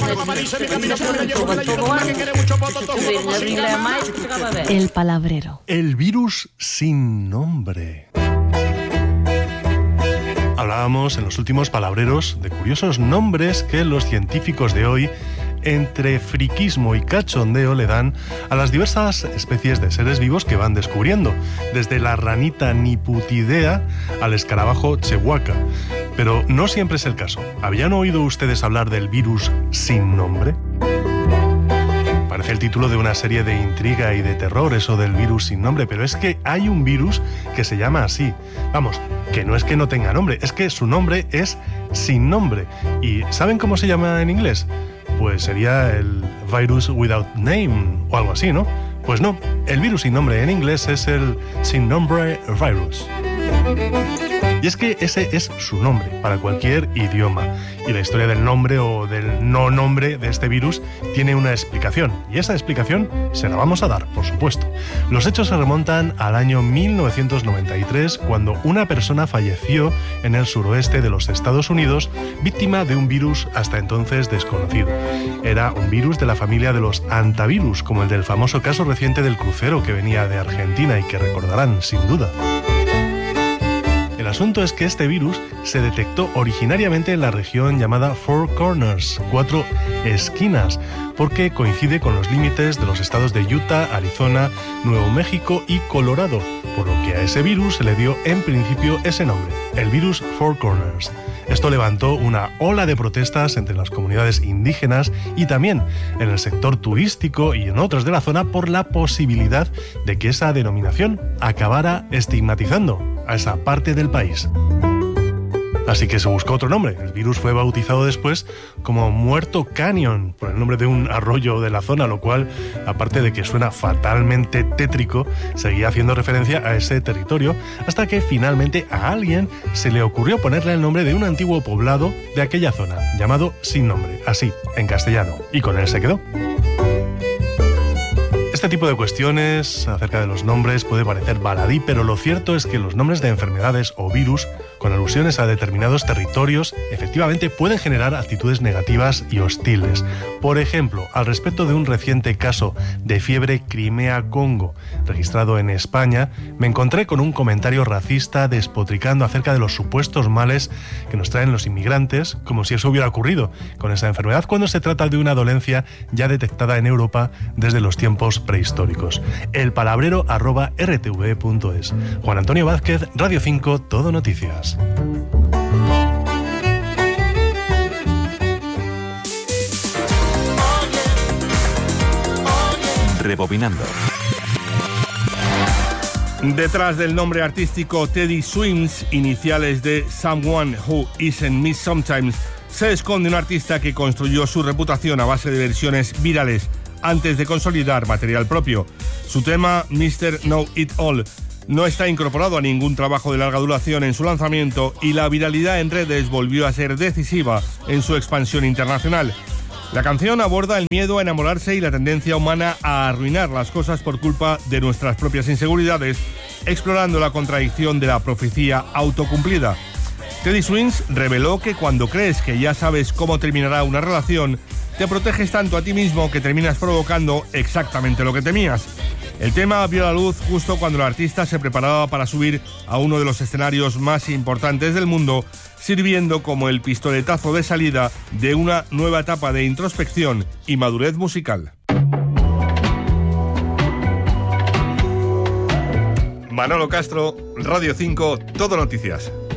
El palabrero. El virus sin nombre. Hablábamos en los últimos palabreros de curiosos nombres que los científicos de hoy, entre friquismo y cachondeo, le dan a las diversas especies de seres vivos que van descubriendo, desde la ranita niputidea al escarabajo chehuaca. Pero no siempre es el caso. ¿Habían oído ustedes hablar del virus sin nombre? Parece el título de una serie de intriga y de terror, eso del virus sin nombre, pero es que hay un virus que se llama así. Vamos, que no es que no tenga nombre, es que su nombre es sin nombre. ¿Y saben cómo se llama en inglés? Pues sería el virus without name o algo así, ¿no? Pues no, el virus sin nombre en inglés es el sin nombre virus. Y es que ese es su nombre para cualquier idioma. Y la historia del nombre o del no nombre de este virus tiene una explicación. Y esa explicación se la vamos a dar, por supuesto. Los hechos se remontan al año 1993, cuando una persona falleció en el suroeste de los Estados Unidos, víctima de un virus hasta entonces desconocido. Era un virus de la familia de los hantavirus, como el del famoso caso reciente del crucero que venía de Argentina y que recordarán, sin duda. El asunto es que este virus se detectó originariamente en la región llamada Four Corners, 4 esquinas, porque coincide con los límites de los estados de Utah, Arizona, Nuevo México y Colorado, por lo que a ese virus se le dio en principio ese nombre, el virus Four Corners. Esto levantó una ola de protestas entre las comunidades indígenas y también en el sector turístico y en otras de la zona por la posibilidad de que esa denominación acabara estigmatizando a esa parte del país. Así que se buscó otro nombre. El virus fue bautizado después como Muerto Canyon, por el nombre de un arroyo de la zona, lo cual, aparte de que suena fatalmente tétrico, seguía haciendo referencia a ese territorio, hasta que finalmente a alguien se le ocurrió ponerle el nombre de un antiguo poblado de aquella zona, llamado Sin Nombre, así, en castellano, y con él se quedó. Este tipo de cuestiones acerca de los nombres puede parecer baladí, pero lo cierto es que los nombres de enfermedades o virus, con alusiones a determinados territorios, efectivamente pueden generar actitudes negativas y hostiles. Por ejemplo, al respecto de un reciente caso de fiebre Crimea-Congo registrado en España, me encontré con un comentario racista despotricando acerca de los supuestos males que nos traen los inmigrantes, como si eso hubiera ocurrido con esa enfermedad, cuando se trata de una dolencia ya detectada en Europa desde los tiempos prehistóricos. elpalabrero@rtv.es. Juan Antonio Vázquez, Radio 5, Todo Noticias. Rebobinando. Detrás del nombre artístico Teddy Swims, iniciales de Someone Who Isn't Me Sometimes, se esconde un artista que construyó su reputación a base de versiones virales antes de consolidar material propio. Su tema, Mr. Know It All, no está incorporado a ningún trabajo de larga duración en su lanzamiento y la viralidad en redes volvió a ser decisiva en su expansión internacional. La canción aborda el miedo a enamorarse y la tendencia humana a arruinar las cosas por culpa de nuestras propias inseguridades, explorando la contradicción de la profecía autocumplida. Teddy Swims reveló que cuando crees que ya sabes cómo terminará una relación, te proteges tanto a ti mismo que terminas provocando exactamente lo que temías. El tema vio la luz justo cuando el artista se preparaba para subir a uno de los escenarios más importantes del mundo, sirviendo como el pistoletazo de salida de una nueva etapa de introspección y madurez musical. Manolo Castro, Radio 5, Todo Noticias.